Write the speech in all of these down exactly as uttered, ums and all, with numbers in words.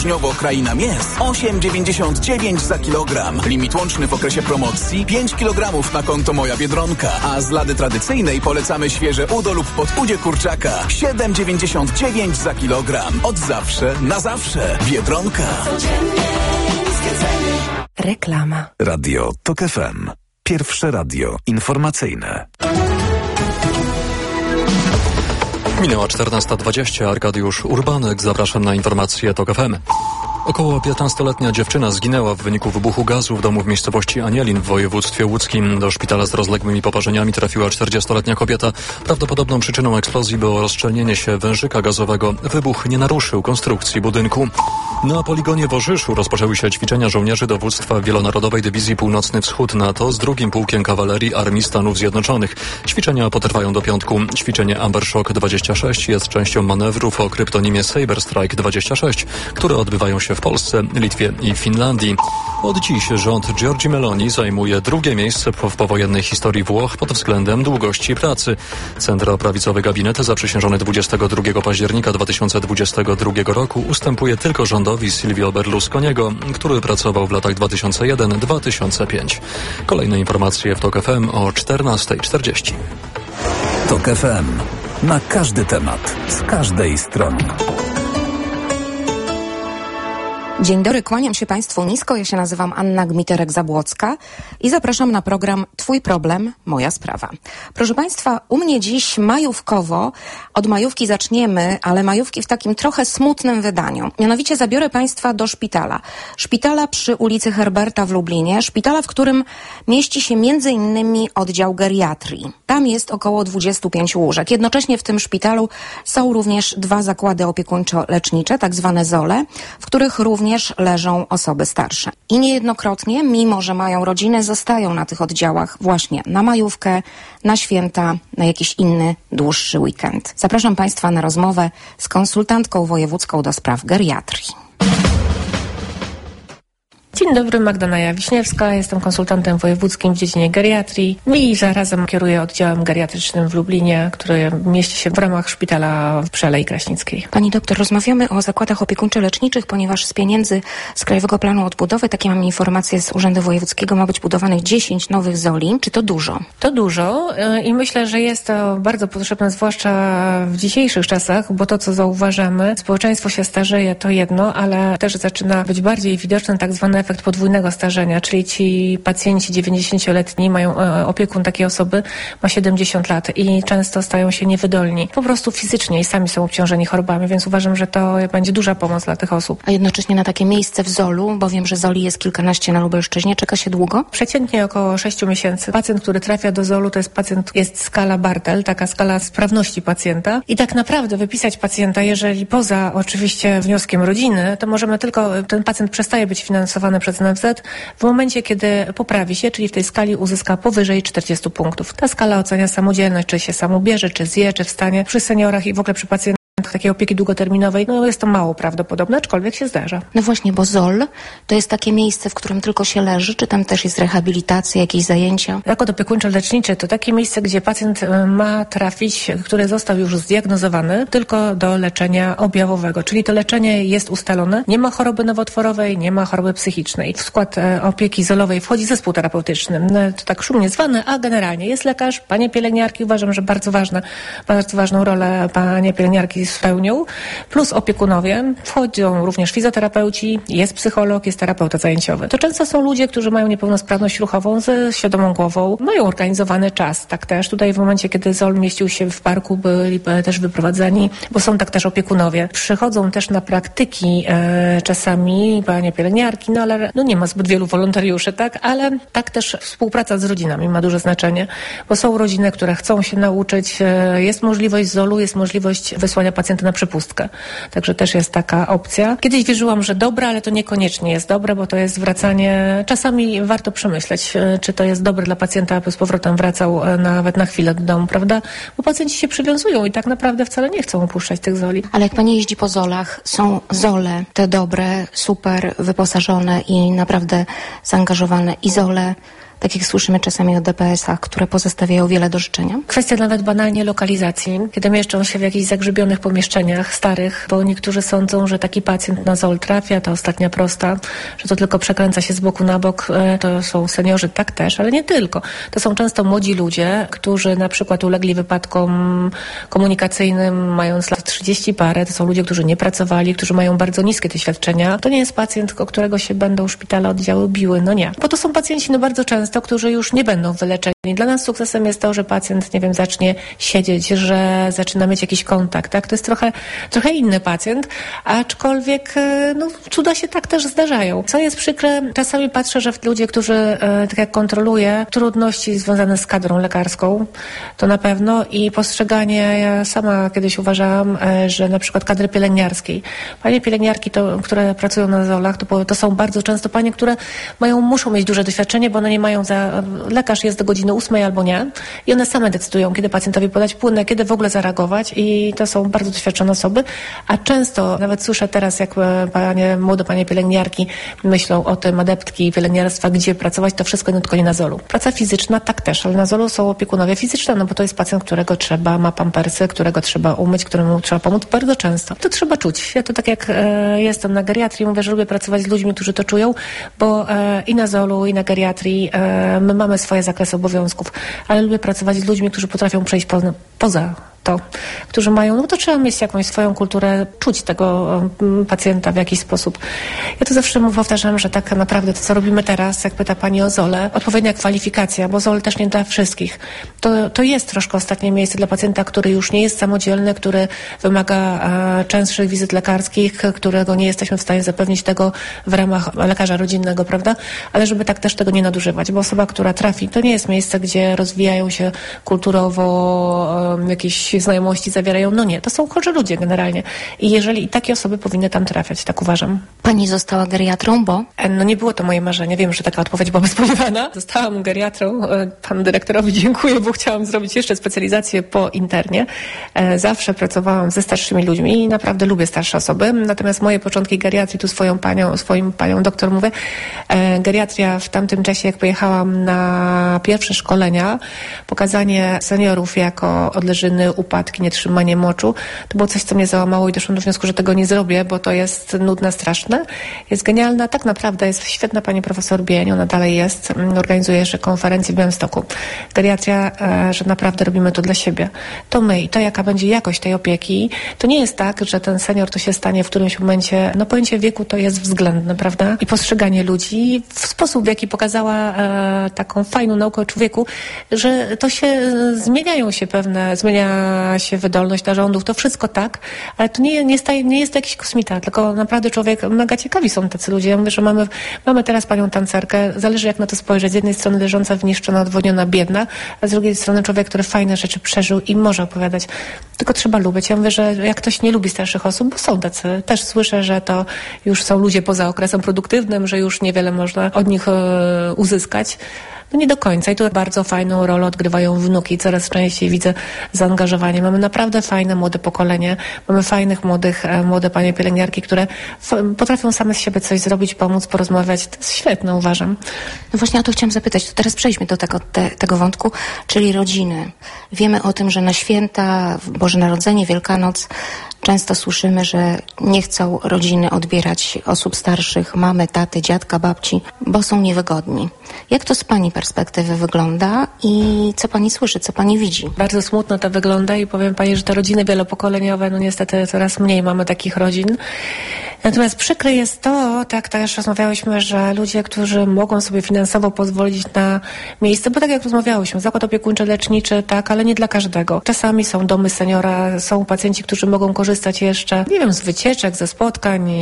Styczniowo kraina mięs osiem dziewięćdziesiąt dziewięć za kilogram. Limit łączny w okresie promocji pięć kilogramów na konto Moja Biedronka. A z lady tradycyjnej polecamy świeże udo lub podudzie kurczaka siedem dziewięćdziesiąt dziewięć za kilogram. Od zawsze na zawsze. Biedronka. Reklama. Radio Tok F M. Pierwsze radio informacyjne. Minęła czternasta dwadzieścia. Arkadiusz Urbanek. Zapraszam na informacje Tok F M. Około piętnastoletnia dziewczyna zginęła w wyniku wybuchu gazu w domu w miejscowości Anielin w województwie łódzkim. Do szpitala z rozległymi poparzeniami trafiła czterdziestoletnia kobieta. Prawdopodobną przyczyną eksplozji było rozszczelnienie się wężyka gazowego. Wybuch nie naruszył konstrukcji budynku. Na poligonie w Orzyszu rozpoczęły się ćwiczenia żołnierzy dowództwa Wielonarodowej Dywizji Północny Wschód NATO z drugim Pułkiem Kawalerii Armii Stanów Zjednoczonych. Ćwiczenia potrwają do piątku. Ćwiczenie Amber Shock dwadzieścia sześć jest częścią manewrów o kryptonimie Saber Strike dwadzieścia sześć, które odbywają się w Polsce, Litwie i Finlandii. Od dziś rząd Giorgi Meloni zajmuje drugie miejsce w powojennej historii Włoch pod względem długości pracy. Centroprawicowy gabinet zaprzysiężony dwudziestego drugiego października dwa tysiące dwudziestego drugiego roku ustępuje tylko rządowi Silvio Berlusconiego, który pracował w latach dwa tysiące jeden do dwa tysiące piątego. Kolejne informacje w Tok F M o czternasta czterdzieści. Tok F M. Na każdy temat, z każdej strony. Dzień dobry, kłaniam się Państwu nisko. Ja się nazywam Anna Gmiterek-Zabłocka i zapraszam na program Twój problem, moja sprawa. Proszę Państwa, u mnie dziś majówkowo. Od majówki zaczniemy, ale majówki w takim trochę smutnym wydaniu. Mianowicie zabiorę Państwa do szpitala. Szpitala przy ulicy Herberta w Lublinie. Szpitala, w którym mieści się między innymi oddział geriatrii. Tam jest około dwudziestu pięciu łóżek. Jednocześnie w tym szpitalu są również dwa zakłady opiekuńczo-lecznicze, tak zwane zole, w których również leżą osoby starsze. I niejednokrotnie, mimo że mają rodziny, zostają na tych oddziałach właśnie na majówkę, na święta, na jakiś inny, dłuższy weekend. Zapraszam Państwa na rozmowę z konsultantką wojewódzką do spraw geriatrii. Dzień dobry, Magdalena Wiśniewska, jestem konsultantem wojewódzkim w dziedzinie geriatrii i zarazem kieruję oddziałem geriatrycznym w Lublinie, który mieści się w ramach szpitala przy Alei Kraśnickiej. Pani doktor, rozmawiamy o zakładach opiekuńczo-leczniczych, ponieważ z pieniędzy z Krajowego Planu Odbudowy, takie mam informacje z Urzędu Wojewódzkiego, ma być budowanych dziesięć nowych zoli. Czy to dużo? To dużo i myślę, że jest to bardzo potrzebne, zwłaszcza w dzisiejszych czasach, bo to, co zauważamy, społeczeństwo się starzeje, to jedno, ale też zaczyna być bardziej widoczny tak zwany efekt podwójnego starzenia, czyli ci pacjenci dziewięćdziesięcioletni mają opiekun takiej osoby, ma siedemdziesiąt lat i często stają się niewydolni. Po prostu fizycznie i sami są obciążeni chorobami, więc uważam, że to będzie duża pomoc dla tych osób. A jednocześnie na takie miejsce w Zolu, bo wiem, że Zoli jest kilkanaście na Lubelszczyźnie, czeka się długo? Przeciętnie około sześciu miesięcy. Pacjent, który trafia do Zolu, to jest pacjent, jest skala Bartel, taka skala sprawności pacjenta i tak naprawdę wypisać pacjenta, jeżeli poza oczywiście wnioskiem rodziny, to możemy tylko, ten pacjent przestaje być finansowany przez N F Z w momencie, kiedy poprawi się, czyli w tej skali uzyska powyżej czterdziestu punktów. Ta skala ocenia samodzielność, czy się sam ubierze, czy zje, czy wstanie. Przy seniorach i w ogóle przy pacjentach takiej opieki długoterminowej, no jest to mało prawdopodobne, aczkolwiek się zdarza. No właśnie, bo Zol to jest takie miejsce, w którym tylko się leży, czy tam też jest rehabilitacja, jakieś zajęcia? Zakład opiekuńczo-leczniczy to takie miejsce, gdzie pacjent ma trafić, który został już zdiagnozowany, tylko do leczenia objawowego, czyli to leczenie jest ustalone, nie ma choroby nowotworowej, nie ma choroby psychicznej. W skład opieki zolowej wchodzi zespół terapeutyczny, no, to tak szumnie zwany, a generalnie jest lekarz, panie pielęgniarki, uważam, że bardzo ważne, bardzo ważną rolę panie pielęgniarki spełnią, plus opiekunowie, wchodzą również fizjoterapeuci, jest psycholog, jest terapeuta zajęciowy. To często są ludzie, którzy mają niepełnosprawność ruchową ze świadomą głową, mają organizowany czas, tak też. Tutaj w momencie, kiedy Zol mieścił się w parku, byli też wyprowadzani, bo są tak też opiekunowie. Przychodzą też na praktyki e, czasami panie pielęgniarki, no ale no nie ma zbyt wielu wolontariuszy, tak, ale tak też współpraca z rodzinami ma duże znaczenie, bo są rodziny, które chcą się nauczyć, e, jest możliwość Zolu, jest możliwość wysłania pacjenta na przepustkę. Także też jest taka opcja. Kiedyś wierzyłam, że dobre, ale to niekoniecznie jest dobre, bo to jest wracanie. Czasami warto przemyśleć, czy to jest dobre dla pacjenta, aby z powrotem wracał nawet na chwilę do domu, prawda? Bo pacjenci się przywiązują i tak naprawdę wcale nie chcą opuszczać tych zoli. Ale jak pani jeździ po zolach, są zole, te dobre, super wyposażone i naprawdę zaangażowane i zole tak jak słyszymy czasami o D P S-ach, które pozostawiają wiele do życzenia? Kwestia nawet banalnie lokalizacji, kiedy mieszczą się w jakichś zagrzybionych pomieszczeniach starych, bo niektórzy sądzą, że taki pacjent na ZOL trafia, to ostatnia prosta, że to tylko przekręca się z boku na bok. To są seniorzy, tak też, ale nie tylko. To są często młodzi ludzie, którzy na przykład ulegli wypadkom komunikacyjnym, mając lat trzydzieści parę. To są ludzie, którzy nie pracowali, którzy mają bardzo niskie doświadczenia. To nie jest pacjent, o którego się będą szpitale, oddziały biły. No nie. Bo to są pacjenci no bardzo często, którzy już nie będą wyleczeni. Dla nas sukcesem jest to, że pacjent, nie wiem, zacznie siedzieć, że zaczyna mieć jakiś kontakt, tak? To jest trochę, trochę inny pacjent, aczkolwiek no, cuda się tak też zdarzają. Co jest przykre, czasami patrzę, że ludzie, którzy, tak jak kontroluję, trudności związane z kadrą lekarską, to na pewno i postrzeganie, ja sama kiedyś uważałam, że na przykład kadry pielęgniarskiej. Panie pielęgniarki, to, które pracują na zolach, to, to są bardzo często panie, które mają, muszą mieć duże doświadczenie, bo one nie mają za... Lekarz jest do godziny ósmej albo nie i one same decydują, kiedy pacjentowi podać płynę, kiedy w ogóle zareagować i to są bardzo doświadczone osoby, a często, nawet słyszę teraz, jak panie, młode panie pielęgniarki myślą o tym, adeptki pielęgniarstwa, gdzie pracować, to wszystko jedno tylko nie na zolu. Praca fizyczna, tak też, ale na zolu są opiekunowie fizyczni, no bo to jest pacjent, którego trzeba, ma pampersy, którego trzeba umyć, któremu trzeba pomóc bardzo często. To trzeba czuć. Ja to tak jak e, jestem na geriatrii, mówię, że lubię pracować z ludźmi, którzy to czują, bo e, i na zolu, i na geriatrii e, my mamy swoje zakresy obowiązków, ale lubię pracować z ludźmi, którzy potrafią przejść po, poza to, którzy mają, no to trzeba mieć jakąś swoją kulturę, czuć tego um, pacjenta w jakiś sposób. Ja to zawsze mu powtarzam, że tak naprawdę to, co robimy teraz, jak pyta pani o zole, odpowiednia kwalifikacja, bo zol też nie dla wszystkich. To, to jest troszkę ostatnie miejsce dla pacjenta, który już nie jest samodzielny, który wymaga e, częstszych wizyt lekarskich, którego nie jesteśmy w stanie zapewnić tego w ramach lekarza rodzinnego, prawda? Ale żeby tak też tego nie nadużywać, bo osoba, która trafi, to nie jest miejsce, gdzie rozwijają się kulturowo e, jakieś znajomości zawierają. No nie, to są chorzy ludzie generalnie. I jeżeli i takie osoby powinny tam trafiać, tak uważam. Pani została geriatrą, bo? No nie było to moje marzenie. Wiem, że taka odpowiedź była spodziewana. Zostałam geriatrą. Panu dyrektorowi dziękuję, bo chciałam zrobić jeszcze specjalizację po internie. Zawsze pracowałam ze starszymi ludźmi i naprawdę lubię starsze osoby. Natomiast moje początki geriatrii, tu swoją panią, swoim panią doktor mówię, geriatria w tamtym czasie, jak pojechałam na pierwsze szkolenia, pokazanie seniorów jako odleżyny, upadki, nietrzymanie moczu, to było coś, co mnie załamało i doszłam do wniosku, że tego nie zrobię, bo to jest nudne, straszne. Jest genialna, tak naprawdę jest świetna pani profesor Bień, ona dalej jest, organizuje jeszcze konferencję w Białymstoku. Geriatria, że naprawdę robimy to dla siebie. To my i to, jaka będzie jakość tej opieki, to nie jest tak, że ten senior to się stanie w którymś momencie, no pojęcie wieku to jest względne, prawda? I postrzeganie ludzi w sposób, w jaki pokazała e, taką fajną naukę o człowieku, że to się, zmieniają się pewne, zmienia się wydolność narządów, to wszystko tak, ale to nie, nie, staje, nie jest to jakiś kosmita, tylko naprawdę człowiek, mega ciekawi są tacy ludzie. Ja mówię, że mamy, mamy teraz panią tancerkę, zależy jak na to spojrzeć. Z jednej strony leżąca, wyniszczona, odwodniona, biedna, a z drugiej strony człowiek, który fajne rzeczy przeżył i może opowiadać. Tylko trzeba lubić. Ja mówię, że jak ktoś nie lubi starszych osób, bo są tacy, też słyszę, że to już są ludzie poza okresem produktywnym, że już niewiele można od nich e, uzyskać. No nie do końca i tu bardzo fajną rolę odgrywają wnuki. Coraz częściej widzę zaangażowanie. Mamy naprawdę fajne młode pokolenie. Mamy fajnych młodych, młode panie pielęgniarki, które f- potrafią same z siebie coś zrobić, pomóc, porozmawiać. To jest świetne, uważam. No właśnie o to chciałam zapytać. To teraz przejdźmy do tego, te, tego wątku, czyli rodziny. Wiemy o tym, że na święta, Boże Narodzenie, Wielkanoc często słyszymy, że nie chcą rodziny odbierać osób starszych, mamy, taty, dziadka, babci, bo są niewygodni. Jak to z pani perspektywy wygląda i co pani słyszy, co pani widzi? Bardzo smutno to wygląda i powiem pani, że te rodziny wielopokoleniowe, no niestety coraz mniej mamy takich rodzin. Natomiast przykre jest to, tak też rozmawiałyśmy, że ludzie, którzy mogą sobie finansowo pozwolić na miejsce, bo tak jak rozmawiałyśmy, zakład opiekuńczy, leczniczy, tak, ale nie dla każdego. Czasami są domy seniora, są pacjenci, którzy mogą korzystać jeszcze, nie wiem, z wycieczek, ze spotkań,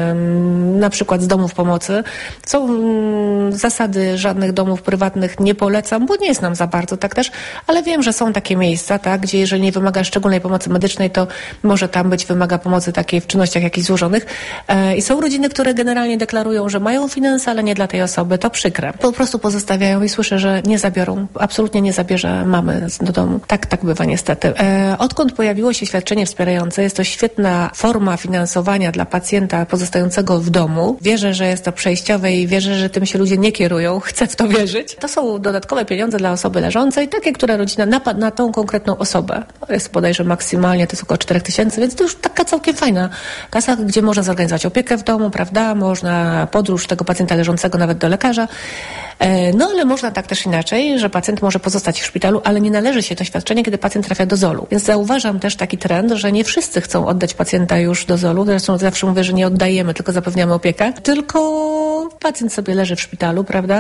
na przykład z domów pomocy. Są zasady, żadnych domów prywatnych nie polecam, bo nie jest nam za bardzo, tak też, ale wiem, że są takie miejsca, tak, gdzie jeżeli nie wymaga szczególnej pomocy medycznej, to może tam być, wymaga pomocy takiej w czynnościach jakichś złożonych. I są rodziny, które generalnie deklarują, że mają finanse, ale nie dla tej osoby. To przykre. Po prostu pozostawiają i słyszę, że nie zabiorą. Absolutnie nie zabierze mamy do domu. Tak, tak bywa niestety. Odkąd pojawiło się świadczenie wspierające, jest to że świetna forma finansowania dla pacjenta pozostającego w domu. Wierzę, że jest to przejściowe i wierzę, że tym się ludzie nie kierują. Chcę w to wierzyć. To są dodatkowe pieniądze dla osoby leżącej, takie, które rodzina napadł na tą konkretną osobę. To jest bodajże maksymalnie, to jest około cztery tysiące, więc to już taka całkiem fajna kasa, gdzie można zorganizować opiekę w domu, prawda? Można podróż tego pacjenta leżącego nawet do lekarza. No ale można tak też inaczej, że pacjent może pozostać w szpitalu, ale nie należy się to świadczenie, kiedy pacjent trafia do zolu. Więc zauważam też taki trend, że nie wszyscy chcą oddać pacjenta już do zolu. Zresztą zawsze mówię, że nie oddajemy, tylko zapewniamy opiekę. Tylko pacjent sobie leży w szpitalu, prawda?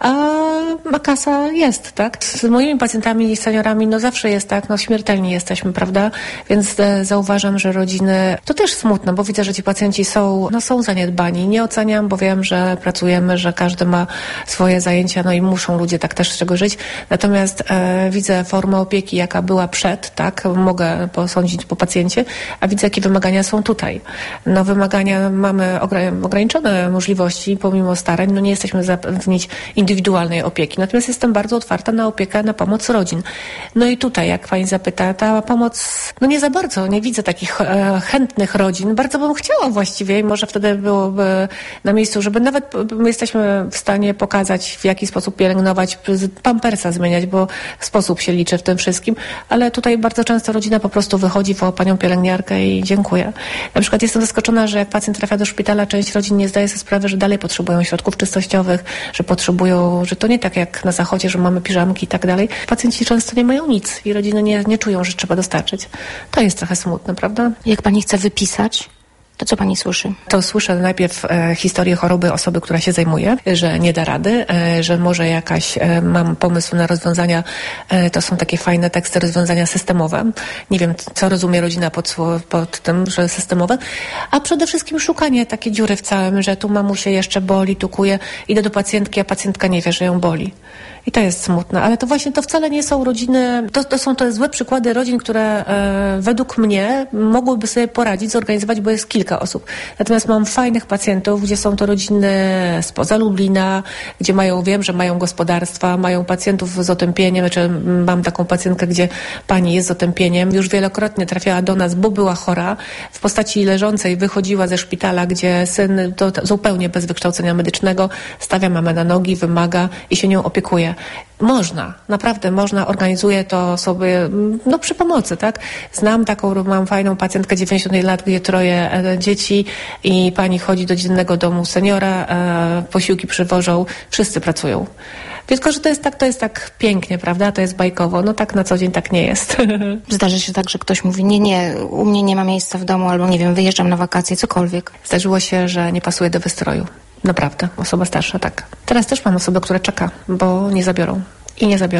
A kasa jest, tak? Z moimi pacjentami i seniorami, no zawsze jest tak, no śmiertelni jesteśmy, prawda? Więc e, zauważam, że rodziny, to też smutne, bo widzę, że ci pacjenci są, no są zaniedbani. Nie oceniam, bo wiem, że pracujemy, że każdy ma swoje zajęcia, no i muszą ludzie tak też z czego żyć. Natomiast e, widzę formę opieki, jaka była przed, tak? Mogę posądzić po pacjencie, a widzę, jakie wymagania są tutaj. No wymagania, mamy ogra- ograniczone możliwości, pomimo starań, no nie jesteśmy zapewnić indywidualnej opieki. Natomiast jestem bardzo otwarta na opiekę, na pomoc rodzin. No i tutaj, jak pani zapyta, ta pomoc, no nie za bardzo, nie widzę takich e, chętnych rodzin. Bardzo bym chciała właściwie i może wtedy byłoby na miejscu, żeby nawet my jesteśmy w stanie pokazać, w jaki sposób pielęgnować, pampersa zmieniać, bo sposób się liczy w tym wszystkim, ale tutaj bardzo często rodzina po prostu wychodzi, woła panią pielęgniarkę i dziękuję. Na przykład jestem zaskoczona, że jak pacjent trafia do szpitala, część rodzin nie zdaje sobie sprawy, że dalej potrzebują środków czystościowych, że potrzebują, że to nie tak jak na zachodzie, że mamy piżamki i tak dalej. Pacjenci często nie mają nic i rodziny nie, nie czują, że trzeba dostarczyć. To jest trochę smutne, prawda? Jak pani chce wypisać, to co pani słyszy? To słyszę najpierw e, historię choroby osoby, która się zajmuje, że nie da rady, e, że może jakaś, e, mam pomysł na rozwiązania, e, to są takie fajne teksty, rozwiązania systemowe. Nie wiem, co rozumie rodzina pod, pod tym, że systemowe, a przede wszystkim szukanie takiej dziury w całym, że tu mamusie jeszcze boli, tu kuje, idę do pacjentki, a pacjentka nie wie, że ją boli. I to jest smutne, ale to właśnie to wcale nie są rodziny, to, to są to złe przykłady rodzin, które e, według mnie mogłyby sobie poradzić, zorganizować, bo jest kilka osób. Natomiast mam fajnych pacjentów, gdzie są to rodziny spoza Lublina, gdzie mają, wiem, że mają gospodarstwa, mają pacjentów z otępieniem, czy mam taką pacjentkę, gdzie pani jest z otępieniem, już wielokrotnie trafiała do nas, bo była chora, w postaci leżącej wychodziła ze szpitala, gdzie syn to, to zupełnie bez wykształcenia medycznego stawia mamę na nogi, wymaga i się nią opiekuje. Można, naprawdę można, organizuję to sobie, no przy pomocy, tak? Znam taką, mam fajną pacjentkę dziewięćdziesiąt lat, gdzie troje e, dzieci i pani chodzi do dziennego domu seniora, e, posiłki przywożą, wszyscy pracują. Tylko, że to jest tak, to jest tak pięknie, prawda? To jest bajkowo. No tak na co dzień tak nie jest. Zdarzy się tak, że ktoś mówi, nie, nie, u mnie nie ma miejsca w domu, albo nie wiem, wyjeżdżam na wakacje, cokolwiek. Zdarzyło się, że nie pasuje do wystroju. Naprawdę, osoba starsza, tak. Teraz też mam osobę, która czeka, bo nie zabiorą. I nie zabiorą.